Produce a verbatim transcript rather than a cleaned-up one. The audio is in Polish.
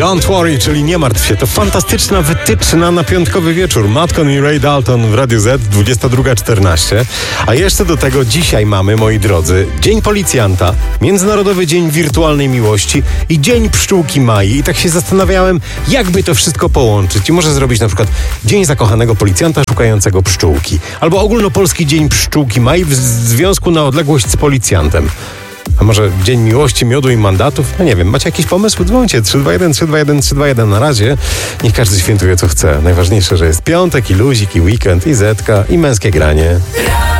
Don't worry, czyli nie martw się. To fantastyczna wytyczna na piątkowy wieczór. Matcon i Ray Dalton w Radiu Z, dwudziesta druga czternaście. A jeszcze do tego dzisiaj mamy, moi drodzy, Dzień Policjanta, Międzynarodowy Dzień Wirtualnej Miłości i Dzień Pszczółki Mai. I tak się zastanawiałem, jakby to wszystko połączyć. I może zrobić na przykład Dzień Zakochanego Policjanta szukającego pszczółki. Albo Ogólnopolski Dzień Pszczółki Mai w związku na odległość z policjantem. A może Dzień Miłości, Miodu i Mandatów? No nie wiem, macie jakiś pomysł? Dzwońcie trzy dwa jeden trzy dwa jeden trzy dwa jeden. Na razie niech każdy świętuje co chce. Najważniejsze, że jest piątek i luzik i weekend i zetka i męskie granie.